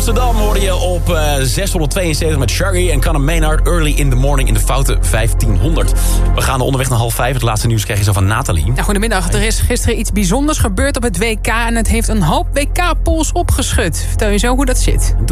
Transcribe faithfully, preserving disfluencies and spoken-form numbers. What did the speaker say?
Amsterdam hoorde je op uh, zeshonderdtweeënzeventig met Shaggy en Conor Maynard. Early in the morning in de foute vijftienhonderd. We gaan onderweg naar half vijf. Het laatste nieuws krijg je zo van Nathalie. Ja, goedemiddag. Er is gisteren iets bijzonders gebeurd op het W K... en het heeft een hoop W K-pools opgeschud. Vertel je zo hoe dat zit.